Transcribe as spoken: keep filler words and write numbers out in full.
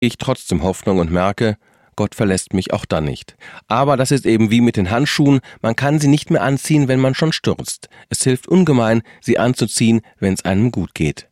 ich trotzdem Hoffnung und merke, Gott verlässt mich auch dann nicht. Aber das ist eben wie mit den Handschuhen, man kann sie nicht mehr anziehen, wenn man schon stürzt. Es hilft ungemein, sie anzuziehen, wenn es einem gut geht.